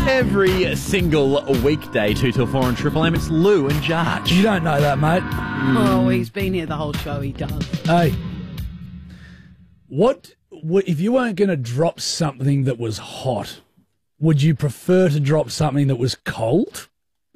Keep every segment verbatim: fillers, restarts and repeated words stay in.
Every single weekday, two till four on Triple M, it's Lou and Jarch. You don't know that, mate. Oh, he's been here the whole show, he does. Hey, what, what if you weren't going to drop something that was hot, would you prefer to drop something that was cold?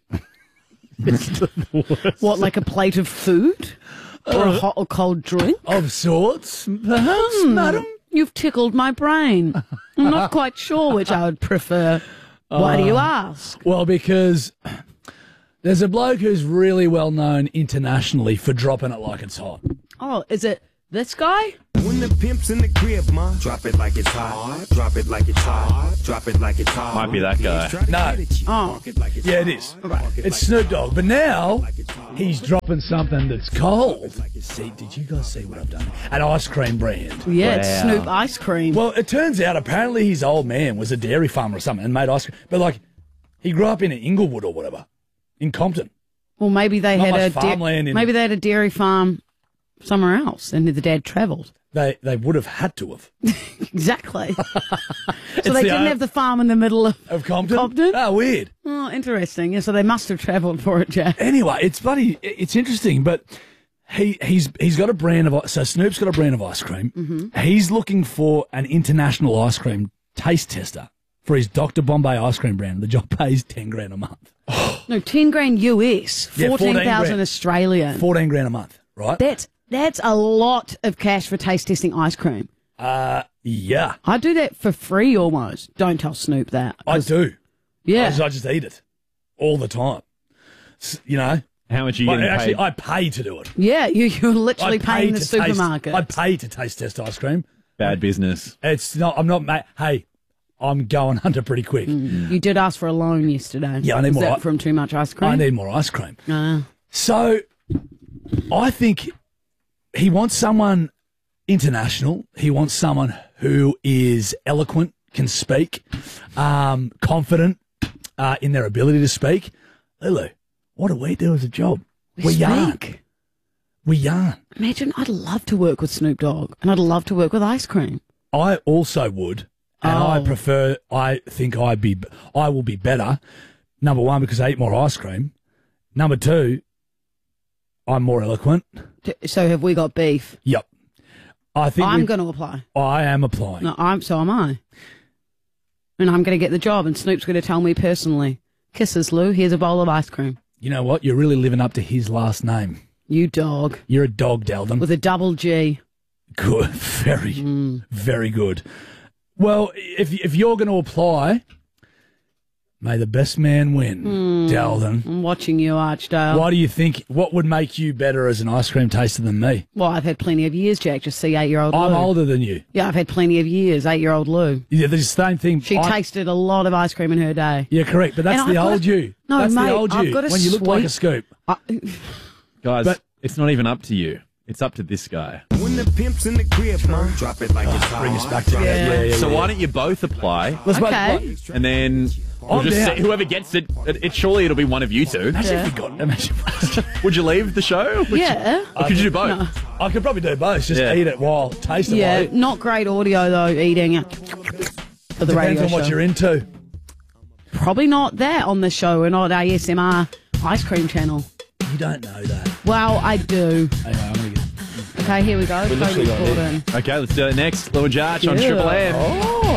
What, like a plate of food? Or a hot or cold drink? Of sorts, perhaps, Hmm, madam? You've tickled my brain. I'm not quite sure which I would prefer. Why do you ask? Well, because there's a bloke who's really well known internationally for dropping it like it's hot. Oh, is it this guy? When the pimp's in the crib, ma, drop it like it's hot. Drop it like it's hot. Drop it like it's hot. Might be that guy. No. Oh. Yeah, it is. It's Snoop Dogg. But now he's dropping something that's cold. See, did you guys see what I've done? An ice cream brand. Yeah, it's Wow. Snoop ice cream. Well, it turns out apparently his old man was a dairy farmer or something and made ice cream. But, like, he grew up in Inglewood or whatever, in Compton. Well, maybe they Not had much a da- farmland in- maybe they had a dairy farm somewhere else, and the dad travelled. They they would have had to have. Exactly. so It's they the didn't o- have the farm in the middle of. Of Compton? Compton? Oh, weird. Oh, interesting. Yeah, so they must have travelled for it, Jack. Anyway, it's bloody, it's interesting, but he he's he's got a brand of, so Snoop's got a brand of ice cream. Mm-hmm. He's looking for an international ice cream taste tester for his Doctor Bombay ice cream brand. The job pays ten grand a month. No, ten grand U S, Yeah, fourteen thousand grand. Australian. fourteen grand a month, right? That's that's a lot of cash for taste testing ice cream. Uh, yeah, I do that for free almost. Don't tell Snoop that. I 'cause- do. I Yeah. just, I just eat it all the time. S- You know? How much are you Like, getting actually, paid? I pay to do it. Yeah, you, you're literally I pay paying the to supermarket. Taste, I pay to taste test ice cream. Bad business. It's not, I'm not, mate, hey, I'm going under pretty quick. You did ask for a loan yesterday. Yeah, I need Was more that i- from too much ice cream? I need more ice cream. Ah. So I think he wants someone international. He wants someone who is eloquent, can speak, um, confident uh, in their ability to speak. Lulu, what do we do as a job? We, yarn. speak. We yarn. Imagine, I'd love to work with Snoop Dogg, and I'd love to work with ice cream. I also would, and I Oh. prefer. I think I'd be. I will be better. Number one, because I eat more ice cream. Number two, I'm more eloquent. T- So have we got beef? Yep. I think I'm we- going to apply. I am applying. No, I'm. So am I. And I'm going to get the job, and Snoop's going to tell me personally, kisses, Lou, here's a bowl of ice cream. You know what? You're really living up to his last name. You dog. You're a dog, Dalton. With a double G. Good. Very, very good. Well, if if you're going to apply, may the best man win, Dalton. I'm watching you, Archdale. Why do you think, what would make you better as an ice cream taster than me? Well, I've had plenty of years, Jack. Just see eight-year-old Lou. I'm older than you. Yeah, I've had plenty of years. Eight-year-old Lou. Yeah, the same thing. She I- tasted a lot of ice cream in her day. Yeah, correct. But that's And the I've got old a- you. No, that's mate, the old I've you. got a When you look like a sweet- scoop. I, Guys, But- it's not even up to you. It's up to this guy. When the pimp's in the crib, ma, drop it like it's hot. Bring us back to that. Yeah. Yeah, yeah, So yeah. why don't you both apply, Let's make- Okay. and then we'll I'm just down. see, whoever gets it, it, it, surely it'll be one of you two. Imagine Yeah. if we got. Imagine. Would you leave the show? Would yeah. You, or could you do both? I could probably do both. Just Yeah. eat it while tasting Yeah, it. not great audio though, eating it for the Depends radio on what show. you're into. Probably not that on the show and not A S M R ice cream channel. You don't know that. Well, I do. Anyway, I'm gonna get. Okay, here we go. literally Tony got it. Gordon. Okay, let's do it next. Lou and Jarch on Yeah. Triple M. Oh.